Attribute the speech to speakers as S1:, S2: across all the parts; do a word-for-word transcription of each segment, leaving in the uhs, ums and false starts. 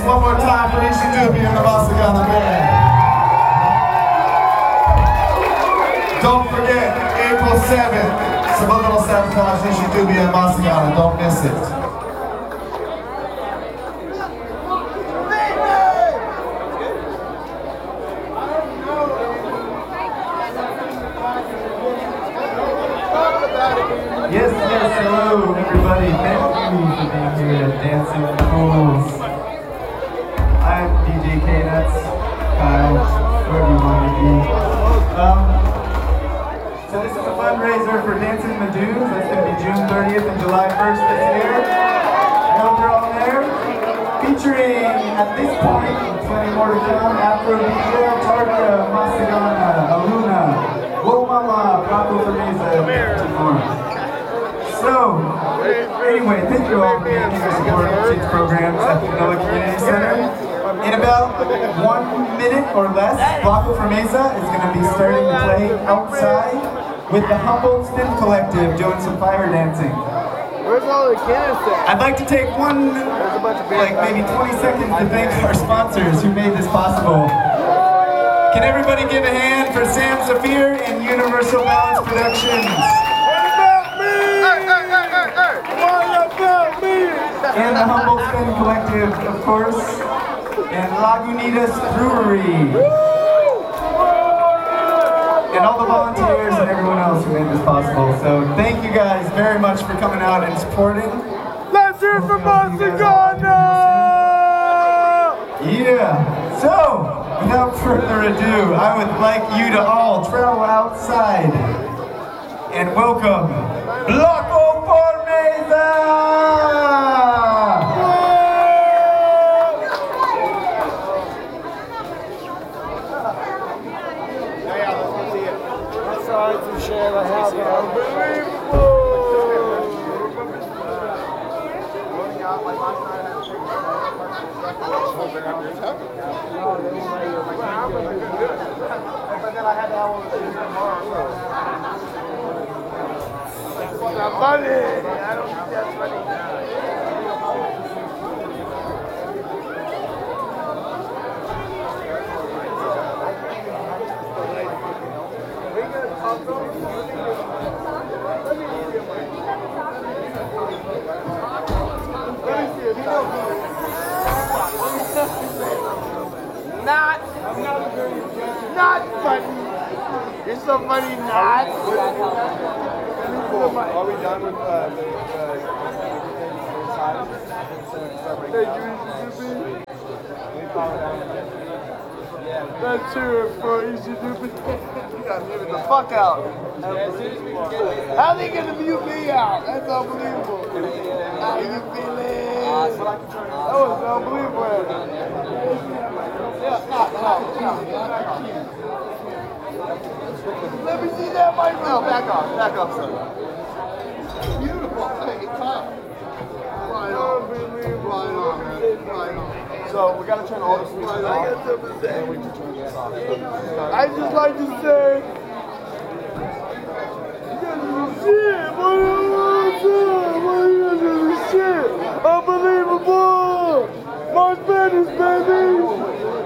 S1: one more time for Ishi Dubi and the Masagana Band. Don't forget, April seventh, Subliminal Sabotage, Ishi Dubi and Masagana. Don't miss it.
S2: Yes, yes, hello everybody. Thank you for being here at Dancing with the Fools. I'm D J K-Nuts, Kyle, wherever you want to be. Um, so this is a fundraiser for Dancing in the Dunes. That's going to be June thirtieth and July first this year. I hope you're all there. Featuring, at this point, plenty more to come, Afro D J, Tarka, Masagana, Aluna, Whoa Mama, Paco Fermeza, and more. So, anyway, thank you all for being here supporting kids programs at the Manila Community Center. In about one minute or less, Paco Fermeza is going to be starting to play outside with the Humboldt Spin Collective doing some fire dancing.
S3: Where's all the cannons at?
S2: I'd like to take one, like maybe twenty seconds to thank our sponsors who made this possible. Can everybody give a hand for Sam Zafir and Universal Balance Productions? And the Humboldt Spin Collective, of course, and Lagunitas Brewery. And all the volunteers and everyone else who made this possible. So thank you guys very much for coming out and supporting.
S3: Let's hear from Masagana!
S2: Yeah. So, without further ado, I would like you to all travel outside and welcome Paco Fermeza!
S3: To share the house. Unbelievable! But then I had to have one tomorrow. That's not funny. I don't think that's funny. Not, not funny. You're so funny, not. Are we done with uh, the Let's hear it for Ishi Dubi. You gotta mute the fuck out. How they gonna mute me out? That's unbelievable. How you feeling? That was unbelievable. Yeah, no, no, no. Let me see that mic. No, back off, back off, son. Beautiful. Hey, top. Right on, right on, man. Right on. So we gotta turn all the switches off. I got something to say. And we can turn this off. I just like to say, you guys are the shit, boy. You guys are the shit. Unbelievable. March Madness, baby.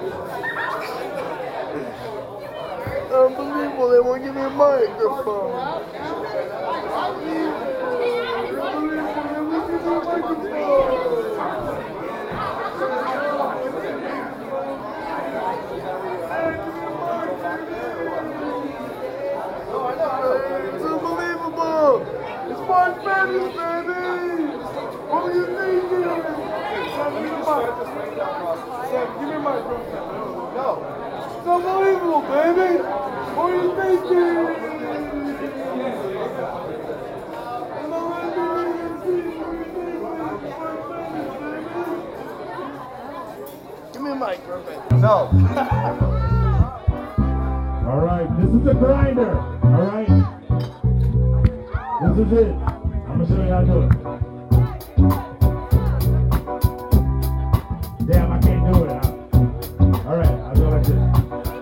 S3: Unbelievable. They won't give me a microphone. Unbelievable. They won't give me a microphone. It's unbelievable! It's March Madness, baby! What were you thinking? Sam, give me a mic. Sam, give me a mic. No. It's unbelievable, baby! What were you thinking? Give me a mic, perfect. No.
S4: All right, this is the grinder. All right, this is it. I'm gonna show you how to do it.